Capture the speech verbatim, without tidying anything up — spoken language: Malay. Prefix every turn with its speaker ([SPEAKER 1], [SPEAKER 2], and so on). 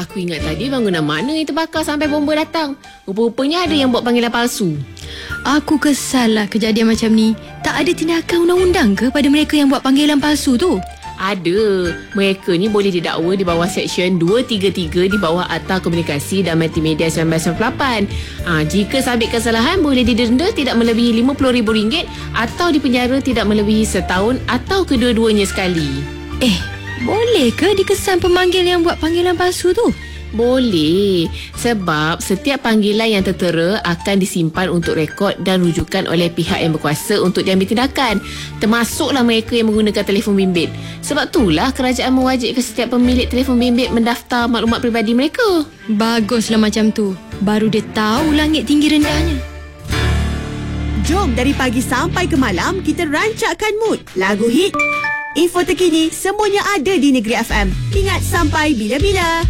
[SPEAKER 1] Aku ingat tadi bangunan mana yang terbakar sampai bomba datang. Rupa-rupanya ada yang buat panggilan palsu.
[SPEAKER 2] Aku kesal lah kejadian macam ni. Tak ada tindakan undang-undang ke pada mereka yang buat panggilan palsu tu?
[SPEAKER 1] Ada. Mereka ni boleh didakwa di bawah Seksyen dua tiga tiga di bawah Akta Komunikasi dan Multimedia seribu sembilan ratus sembilan puluh lapan. Ha, jika sabit kesalahan, boleh didenda tidak melebihi lima puluh ribu ringgit atau dipenjara tidak melebihi setahun atau kedua-duanya sekali.
[SPEAKER 2] Eh, boleh ke dikesan pemanggil yang buat panggilan palsu tu?
[SPEAKER 1] Boleh, sebab setiap panggilan yang tertera akan disimpan untuk rekod dan rujukan oleh pihak yang berkuasa untuk diambil tindakan, termasuklah mereka yang menggunakan telefon bimbit. Sebab itulah kerajaan mewajibkan setiap pemilik telefon bimbit mendaftar maklumat peribadi mereka.
[SPEAKER 2] Baguslah macam tu. Baru dia tahu langit tinggi rendahnya.
[SPEAKER 3] Jom dari pagi sampai ke malam kita rancakkan mood. Lagu hit, info terkini, semuanya ada di Negeri F M. Ingat sampai bila-bila.